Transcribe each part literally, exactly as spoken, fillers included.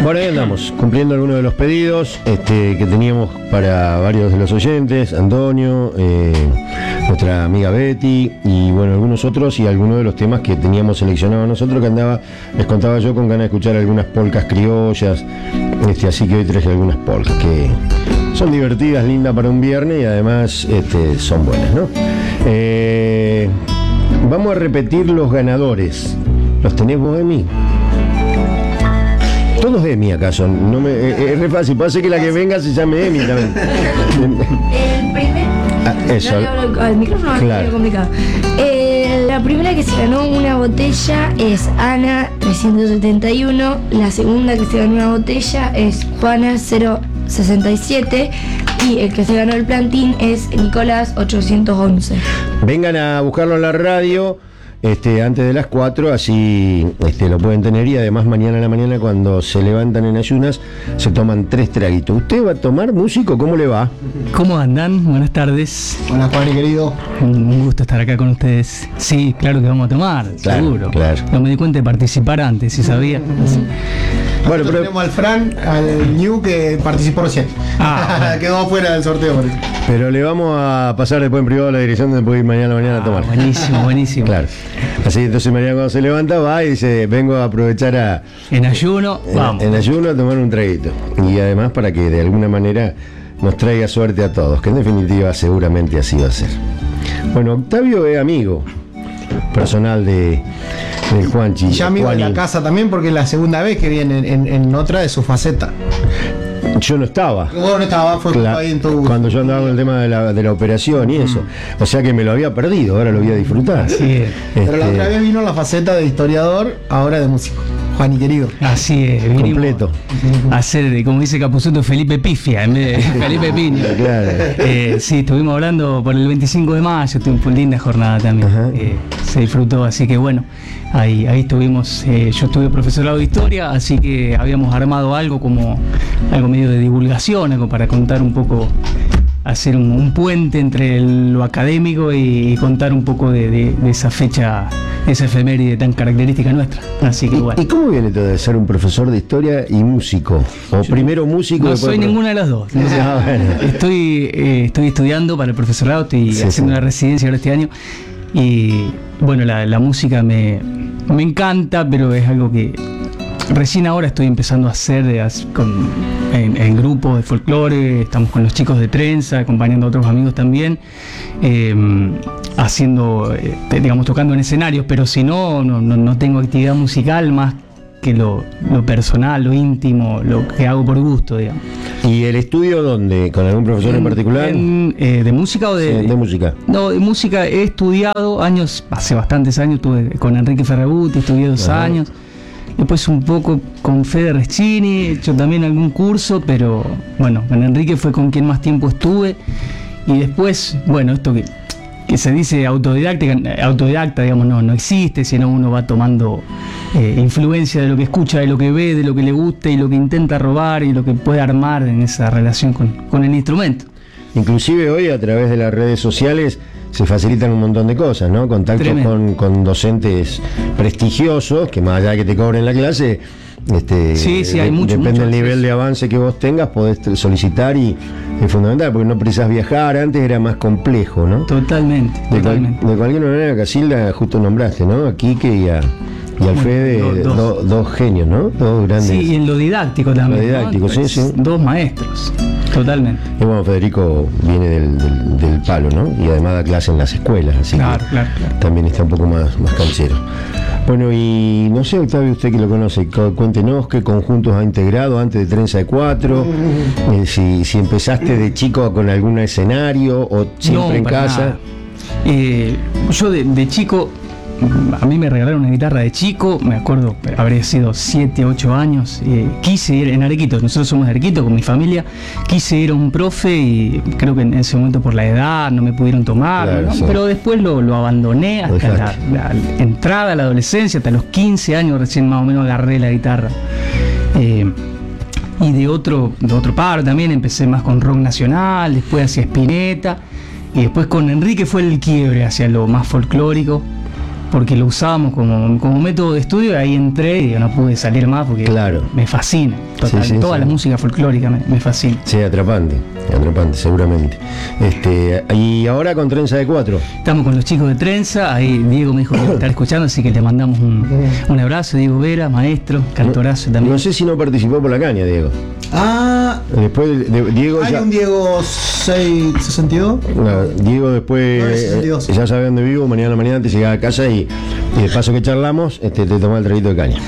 Bueno, ahí andamos, cumpliendo algunos de los pedidos este, que teníamos para varios de los oyentes, Antonio, eh, nuestra amiga Betty, y bueno, algunos otros, y algunos de los temas que teníamos seleccionados nosotros, que andaba, les contaba yo, con ganas de escuchar algunas polcas criollas, este, así que hoy traje algunas polcas que son divertidas, lindas para un viernes, y además este, son buenas, ¿no? Eh, vamos a repetir los ganadores. ¿Los tenés vos, Emi? Todos Emi acá son. No me, es, es re fácil. Puede ser que la que venga se llame Emi también. El primer. Ah, eso. No, al micrófono es claro. complicado. Eh, la primera que se ganó una botella es Ana trescientos setenta y uno. La segunda que se ganó una botella es Juana cero sesenta y siete. Y el que se ganó el plantín es Nicolás ochocientos once. Vengan a buscarlo en la radio. Este, antes de las cuatro, así este, lo pueden tener, y además mañana a la mañana, cuando se levantan en ayunas, se toman tres traguitos. ¿Usted va a tomar, músico? ¿Cómo le va? ¿Cómo andan? Buenas tardes. Buenas, Juan, querido. Un gusto estar acá con ustedes. Sí, claro que vamos a tomar, claro, seguro. Claro. No me di cuenta de participar antes, si sabía. Sí. Bueno, pero tenemos al Fran, al New, que participó recién. Ah, quedó fuera del sorteo. Por eso. Pero le vamos a pasar después en privado la dirección donde puede ir mañana a la mañana ah, a tomar. Buenísimo, buenísimo. Claro. Así entonces mañana cuando se levanta va y dice, vengo a aprovechar a... En ayuno, en, vamos. En ayuno a tomar un traguito. Y además para que de alguna manera nos traiga suerte a todos, que en definitiva seguramente así va a ser. Bueno, Octavio es amigo personal de, de Juanchi. Y ya amigo Juani. de la casa también, porque es la segunda vez que viene en, en, en otra de su faceta. Yo no estaba. Vos no estaba, fue Cla- ahí en tu... cuando yo andaba con el tema de la, de la operación y eso. O sea que me lo había perdido, ahora lo voy a disfrutar. Sí. Este, Pero la otra vez vino en la faceta de historiador, ahora de músico. Juan y querido. Así es, vinimos completo. a hacer, como dice Capuzotto, Felipe Pifia en vez de Felipe Piña. Claro. Eh, sí, estuvimos hablando por el veinticinco de mayo, tuve una linda jornada también. Eh, se disfrutó, así que bueno, ahí, ahí estuvimos. Eh, yo estuve profesorado de historia, así que habíamos armado algo como algo medio de divulgación, algo para contar un poco, hacer un, un puente entre el, lo académico y, y contar un poco de, de, de esa fecha, esa efeméride tan característica nuestra. Así que ¿Y, bueno. ¿Y cómo viene todo de ser un profesor de historia y músico? ¿O yo, primero músico? No después soy pro... ninguna de las dos. No, ah, bueno. Estoy, eh, estoy estudiando para el profesorado, estoy sí, haciendo sí. una residencia ahora este año. Y bueno, la, la música me, me encanta, pero es algo que recién ahora estoy empezando a hacer de, con, en, en grupos de folclore. Estamos con los chicos de Trenza, acompañando a otros amigos también, eh, haciendo, eh, digamos, tocando en escenarios, pero si no, no, no, no tengo actividad musical más que lo, lo personal, lo íntimo, lo que hago por gusto, digamos. ¿Y el estudio dónde? ¿Con algún profesor en, en particular? En, eh, ¿De música o de...? Sí, de música. No, de música he estudiado años, hace bastantes años, estuve con Enrique Ferragutti, estudié dos Ajá. años. Después un poco con Fede Reschini, he hecho también algún curso, pero bueno, con Enrique fue con quien más tiempo estuve. Y después, bueno, esto que, que se dice autodidacta, autodidacta, digamos, no, no existe, sino uno va tomando eh, influencia de lo que escucha, de lo que ve, de lo que le gusta y lo que intenta robar y lo que puede armar en esa relación con, con el instrumento. Inclusive hoy a través de las redes sociales se facilitan un montón de cosas, ¿no? Contactos con, con docentes prestigiosos, que más allá de que te cobren la clase, este, sí, sí, hay de, mucho, depende mucho del nivel de avance que vos tengas, podés solicitar, y es fundamental, porque no precisas viajar. Antes era más complejo, ¿no? Totalmente, de, totalmente. Cual, de cualquier manera, Casilda justo nombraste, ¿no? A Quique y a... Y al Fede, bueno, dos, do, dos genios, ¿no? Dos grandes. Sí, y en lo didáctico también. Lo didáctico, ¿no? sí, Pues, sí. Dos maestros, totalmente. Y bueno, Federico viene del, del, del palo, ¿no? Y además da clase en las escuelas, así claro, que claro, claro. también está un poco más, más canchero. Bueno, y no sé, Octavio, usted que lo conoce, cuéntenos qué conjuntos ha integrado antes de Trenza de Cuatro, eh, si, si empezaste de chico con algún escenario o siempre no, en casa. Eh, yo de, de chico, a mí me regalaron una guitarra de chico, me acuerdo, habría sido siete, ocho años. Eh, quise ir en Arequito, nosotros somos de Arequito con mi familia. Quise ir a un profe y creo que en ese momento por la edad no me pudieron tomar, claro, ¿no? sí. Pero después lo, lo abandoné hasta la, la entrada a la adolescencia, hasta los quince años recién más o menos agarré la guitarra. Eh, y de otro, de otro par también empecé más con rock nacional, después hacia Spinetta, y después con Enrique fue el quiebre hacia lo más folclórico. porque lo usábamos como, como método de estudio, y ahí entré y no pude salir más porque claro. me fascina. Total, sí, sí, toda sí. la música folclórica me, me fascina. Sí, atrapante, atrapante, seguramente. Este, y ahora con Trenza de Cuatro. Estamos con los chicos de Trenza, ahí Diego me dijo que iba a estar escuchando, así que le mandamos un, un abrazo, Diego Vera, maestro, cantorazo también. No sé si no participó por la caña, Diego. Ah, Después de, de- Diego hay ya, un Diego seiscientos sesenta y dos. no, Diego después nueve sesenta y dos. eh, ya sabe dónde vivo, mañana a la mañana te llegaba a casa y, y de paso que charlamos, este, te tomaba el traguito de caña.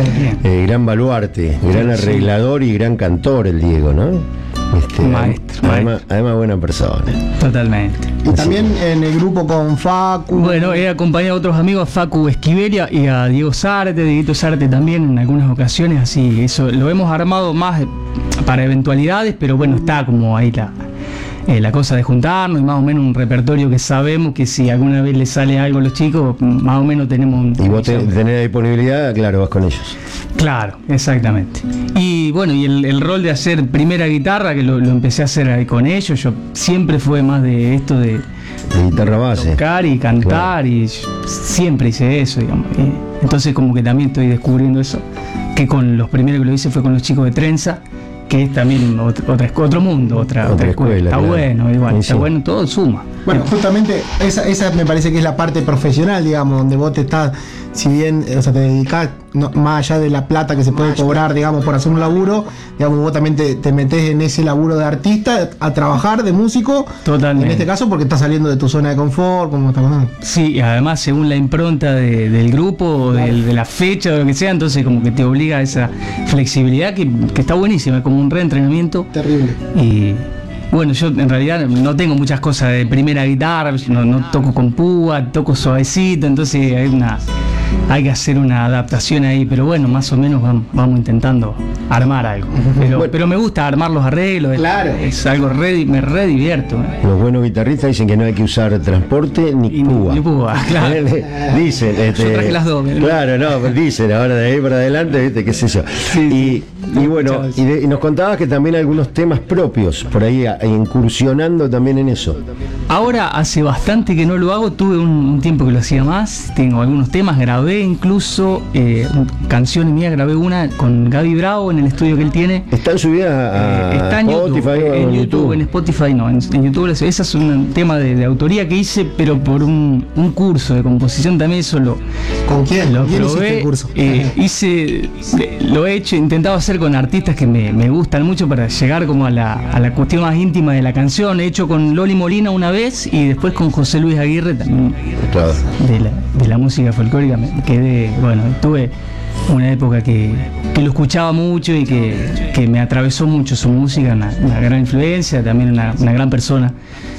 Eh, gran baluarte, gran arreglador y gran cantor el Diego, ¿no? Este, Maestro, además, maestro. además buena persona. Totalmente. Y también en el grupo con Facu. Bueno, he acompañado a otros amigos, a Facu Esquivelia y a Diego Zárate, Dieguito Zárate también en algunas ocasiones, así, eso lo hemos armado más para eventualidades, pero bueno, está como ahí la, eh, la cosa de juntarnos y más o menos un repertorio que sabemos que si alguna vez les sale algo a los chicos, más o menos tenemos un... Y vos te, tenés la disponibilidad, claro, vas con ellos. Claro, exactamente. Y bueno, y el, el rol de hacer primera guitarra, que lo, lo empecé a hacer ahí con ellos, yo siempre fue más de esto de De guitarra base. tocar y cantar, y yo siempre hice eso, digamos. Y entonces como que también estoy descubriendo eso, que con los primeros que lo hice fue con los chicos de Trenza, que es también ot- otra, otro mundo, otra, Otra otra escuela. escuela, Está claro. bueno, igual, Sí, está sí. bueno, todo suma. Bueno, justamente esa, esa me parece que es la parte profesional, digamos, donde vos te estás, si bien, o sea, te dedicás, no, más allá de la plata que se puede cobrar, digamos, por hacer un laburo, digamos, vos también te, te metés en ese laburo de artista, a trabajar de músico, Totalmente. en este caso porque estás saliendo de tu zona de confort, como estamos hablando. Sí, y además según la impronta de- del grupo, o del- de la fecha o lo que sea, entonces como que te obliga a esa flexibilidad que, que está buenísima, es como un reentrenamiento. Terrible. Y bueno, yo en realidad no tengo muchas cosas de primera guitarra, no, no toco con púa, toco suavecito, entonces hay una hay que hacer una adaptación ahí, pero bueno, más o menos vamos, vamos intentando armar algo. Pero, Bueno. pero me gusta armar los arreglos, es- Claro. es, algo re, me re divierto. ¿eh? Los buenos guitarristas dicen que no hay que usar transporte ni Y ni- púa. ni púa, claro. Dicen, este, Yo traje las dos, ¿no? Claro, no, pues dicen, ahora de ahí para adelante, viste, qué sé yo. y, y bueno, y, de- y nos contabas que también algunos temas propios, por ahí a- incursionando también en eso. Ahora hace bastante que no lo hago, tuve un, un tiempo que lo hacía más, tengo algunos temas, grabé incluso eh, canciones mías, grabé una con Gaby Bravo en el estudio que él tiene. ¿Están subidas a Eh, está en Spotify YouTube, o en YouTube, en Spotify no, en, en YouTube. Ese es un tema de, de autoría que hice, pero por un, un curso de composición también, eso lo, ¿Con quién? lo ¿Con quién hiciste probé. el curso? eh, hice, lo he hecho, he intentado hacer con artistas que me, me gustan mucho para llegar como a la, a la cuestión más íntima de la canción. He hecho con Loli Molina una vez y después con José Luis Aguirre también Claro. de la, de la música folclórica. Me quedé, bueno, tuve una época que, que lo escuchaba mucho y que, que me atravesó mucho su música, una, una gran influencia, también una, una gran persona.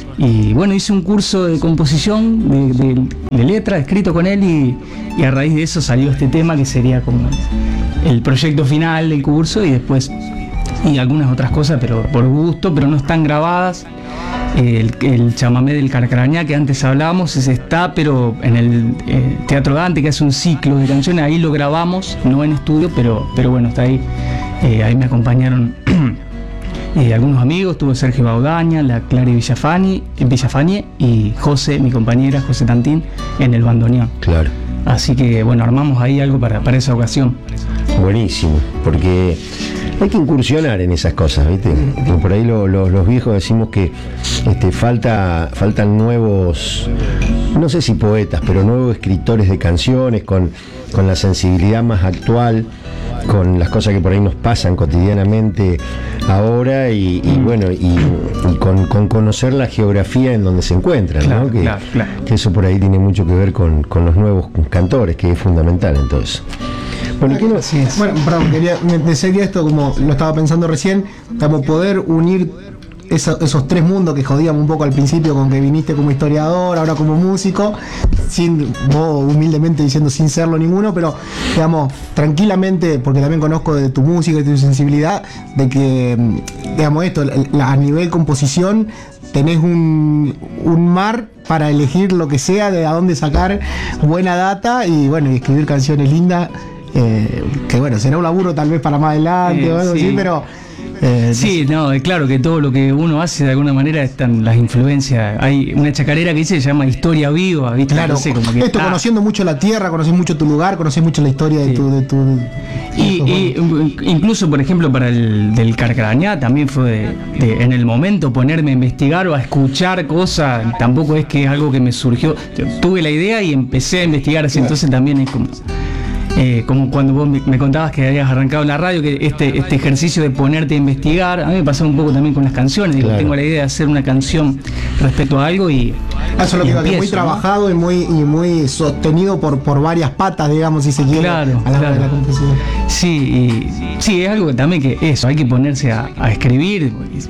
Y bueno, hice un curso de composición, de, de- de letra, escrito con él, y, y a raíz de eso salió este tema que sería como el proyecto final del curso, y después y algunas otras cosas, pero por gusto, pero no están grabadas. El, el chamamé del Carcarañá que antes hablábamos, ese está, pero en el eh, Teatro Dante, que hace un ciclo de canciones, ahí lo grabamos, no en estudio, pero, pero bueno, está ahí. Eh, ahí me acompañaron eh, algunos amigos, tuvo Sergio Baudaña, la Clary Villafani, Villafañe y José, mi compañera, José Tantín, en el bandoneón. Claro. Así que bueno, armamos ahí algo para, para esa ocasión. Buenísimo, porque hay que incursionar en esas cosas, ¿viste? Y por ahí lo- lo- los viejos decimos que este, falta, faltan nuevos, no sé si poetas, pero nuevos escritores de canciones con, con la sensibilidad más actual, con las cosas que por ahí nos pasan cotidianamente ahora y, y bueno, y, y con, con conocer la geografía en donde se encuentran, Claro, ¿no? Que, claro, claro. que eso por ahí tiene mucho que ver con, con los nuevos cantores, que es fundamental entonces. Bueno, ¿y qué no- Así es. Bueno, perdón, quería, me, me seguía esto como lo estaba pensando recién, como poder unir esa- esos tres mundos que jodíamos un poco al principio con que viniste como historiador, ahora como músico, sin vos humildemente diciendo sin serlo ninguno, pero digamos, tranquilamente, porque también conozco de tu música y de tu sensibilidad, de que, mm, digamos esto, la- la- a nivel composición, tenés un, un mar para elegir lo que sea, de a dónde sacar buena data y bueno, y escribir canciones lindas. Eh, que bueno, será un laburo tal vez para más adelante Eh, o algo sí. así, pero Eh, Sí, no, es claro que todo lo que uno hace de alguna manera están las influencias. Hay una chacarera que dice, se llama historia viva, ¿viste? Claro, No sé, como que, esto ah, conociendo mucho la tierra, conoces mucho tu lugar, conoces mucho la historia de Sí. tu... De tu de Y, tu- y incluso, por ejemplo, para el del Carcarañá también fue de, de, en el momento ponerme a investigar o a escuchar cosas, tampoco es que es algo que me surgió. Yo tuve la idea y empecé a investigar, así, entonces también es como, eh, como cuando vos me, me contabas que habías arrancado en la radio, que este, este ejercicio de ponerte a investigar, a mí me pasó un poco también con las canciones, digo, Claro. tengo la idea de hacer una canción respecto a algo y... Ah, eso es lo y que digo, que es muy empiezo, ¿no? trabajado y muy, y muy sostenido por, por varias patas, digamos, si se quiere, Claro, a la hora claro. de la composición. Sí, y, sí, es algo que también que eso, hay que ponerse a, a escribir.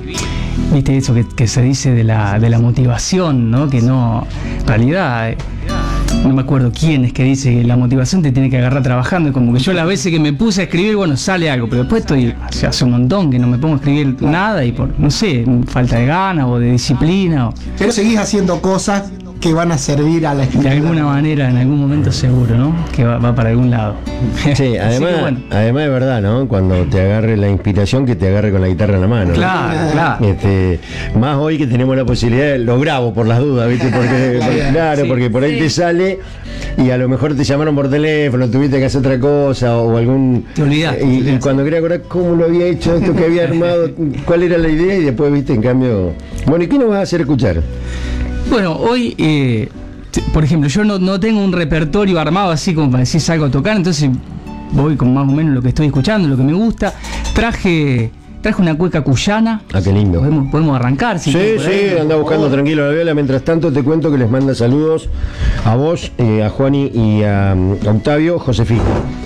Viste eso que, que se dice de la, de la motivación, ¿no? Que no, en realidad, eh, no me acuerdo quién es que dice que la motivación te tiene que agarrar trabajando. Como que yo las veces que me puse a escribir, bueno, sale algo, pero después estoy, hace, hace un montón que no me pongo a escribir nada y por, no sé, falta de ganas o de disciplina. O, Pero seguís haciendo cosas que van a servir a la de escritura. alguna manera, en algún momento seguro, ¿no? Que va, va para algún lado. Sí, Así además, que bueno. además de verdad, ¿no? Cuando te agarre la inspiración, que te agarre con la guitarra en la mano. ¿no? Claro, claro. Este, más hoy que tenemos la posibilidad de lo grabo por las dudas, ¿viste? Porque, porque- claro, Sí. porque por ahí te sale y a lo mejor te llamaron por teléfono, tuviste que hacer otra cosa o, o algún. Te olvidaste, Y, te y olvidaste. cuando quería acordar cómo lo había hecho, esto que había armado, cuál era la idea y después, ¿viste? En cambio. Bueno, ¿y qué nos vas a hacer escuchar? Bueno, hoy, eh, t- por ejemplo, yo no, no tengo un repertorio armado así como para decir salgo a tocar, entonces voy con más o menos lo que estoy escuchando, lo que me gusta. Traje traje una cueca cuyana. Ah, qué lindo. Podemos, podemos arrancar. Si Sí, querés, por sí, ahí. anda buscando tranquilo la viola. Mientras tanto, te cuento que les manda saludos a vos, eh, a Juani y a, um, a Octavio, Josefina.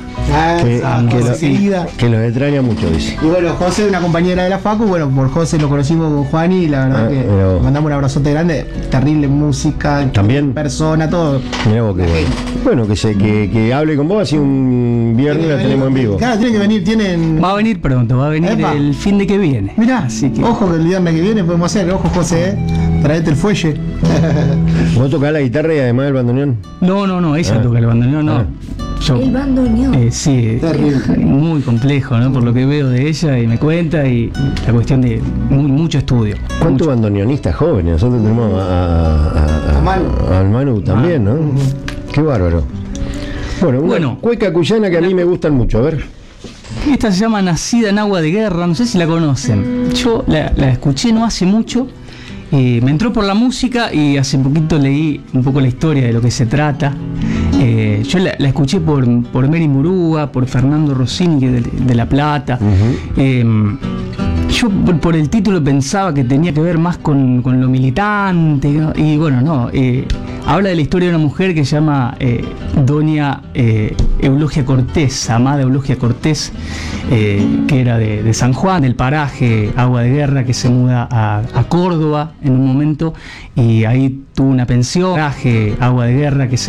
Ah, Que, ah, que cosa lo- querida. que los extraña mucho, dice. Y bueno, José es una compañera de la Facu, bueno, por José lo conocimos con Juani y la verdad Ah, que mira vos. mandamos un abrazote grande, terrible música, También. persona, todo. Mirá vos qué bueno. Bueno, que, se, que, que hable con vos, así un viernes la tenemos en vivo. Claro, tiene que venir, tienen... Va a venir pronto, va a venir Epa. el fin de que viene. Mirá, Así que- ojo que el viernes que viene podemos hacer, ojo José, ¿eh? Traete el fuelle. ¿Vos tocás la guitarra y además el bandoneón? No, no, no, ella Ah. toca el bandoneón, no. Ah. Yo, El bandoneón. eh, sí, Terrible. muy complejo, ¿no? Por lo que veo de ella y me cuenta y la cuestión de mu- mucho estudio. ¿Cuántos bandoneonistas jóvenes? Nosotros tenemos a, a- a- A Manu. al Manu también, ¿no? Qué bárbaro. Bueno, una Bueno. cueca cuyana que a mí me gustan mucho, a ver. Esta se llama Nacida en Agua de Guerra, no sé si la conocen. Yo la, la escuché no hace mucho, eh, me entró por la música y hace poquito leí un poco la historia de lo que se trata. Eh, yo la, la escuché por, por Mary Murúa, por Fernando Rossini, que es de, de La Plata. Ujú. Eh, yo por, por el título pensaba que tenía que ver más con, con lo militante, ¿no? Y bueno, no. eh, habla de la historia de una mujer que se llama eh, Doña eh, Eulogia Cortés, amada Eulogia Cortés, eh, que era de, de San Juan, del paraje Agua de Guerra, que se muda a, a Córdoba en un momento y ahí tuvo una pensión, paraje Agua de Guerra, que se